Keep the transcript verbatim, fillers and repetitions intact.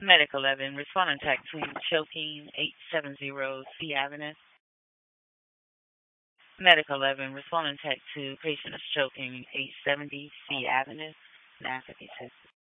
Medic eleven, responding tech two, choking eight seventy C Avenue. Medic eleven, responding tech two, patient is choking eight seventy C Avenue, Nashville, Texas.